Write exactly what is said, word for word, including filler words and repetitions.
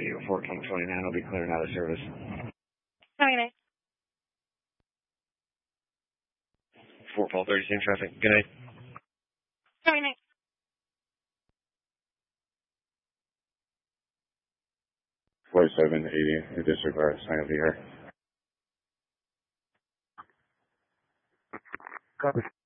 fourteen twenty-nine will be clearing out of service. twenty-nine. four Paul thirty, same traffic. Good night. twenty-nine. forty-seven eighty, the district guard, sign of the air. Copy.